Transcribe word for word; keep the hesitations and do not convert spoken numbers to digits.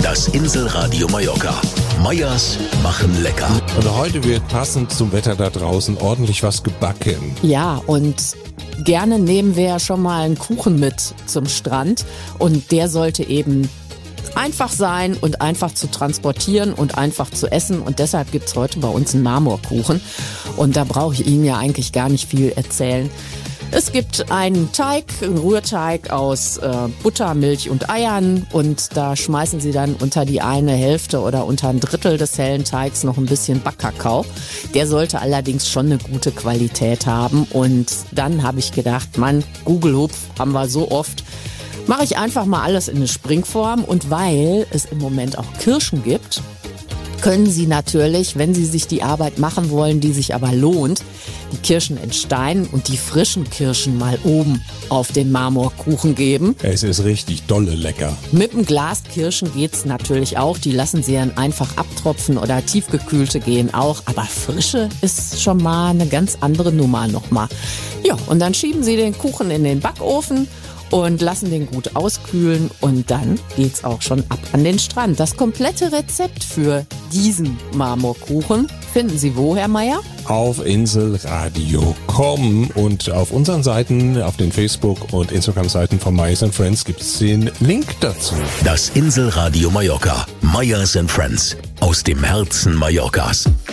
Das Inselradio Mallorca. Meyers machen lecker. Und heute wird passend zum Wetter da draußen ordentlich was gebacken. Ja, und gerne nehmen wir ja schon mal einen Kuchen mit zum Strand. Und der sollte eben einfach sein und einfach zu transportieren und einfach zu essen. Und deshalb gibt's heute bei uns einen Marmorkuchen. Und da brauche ich Ihnen ja eigentlich gar nicht viel erzählen. Es gibt einen Teig, einen Rührteig aus äh, Butter, Milch und Eiern und da schmeißen Sie dann unter die eine Hälfte oder unter ein Drittel des hellen Teigs noch ein bisschen Backkakao. Der sollte allerdings schon eine gute Qualität haben und dann habe ich gedacht, Mann, Google-Hupf haben wir so oft, mache ich einfach mal alles in eine Springform und weil es im Moment auch Kirschen gibt, können Sie natürlich, wenn Sie sich die Arbeit machen wollen, die sich aber lohnt, die Kirschen entsteinen und die frischen Kirschen mal oben auf den Marmorkuchen geben. Es ist richtig dolle lecker. Mit dem Glas Kirschen geht's natürlich auch. Die lassen Sie dann einfach abtropfen oder tiefgekühlte gehen auch. Aber frische ist schon mal eine ganz andere Nummer nochmal. Ja, und dann schieben Sie den Kuchen in den Backofen und lassen den gut auskühlen und dann geht's auch schon ab an den Strand. Das komplette Rezept für diesen Marmorkuchen finden Sie wo, Herr Meyer? Auf inselradio punkt com und auf unseren Seiten, auf den Facebook- und Instagram-Seiten von Meyers and Friends gibt's den Link dazu. Das Inselradio Mallorca. Meyers and Friends. Aus dem Herzen Mallorcas.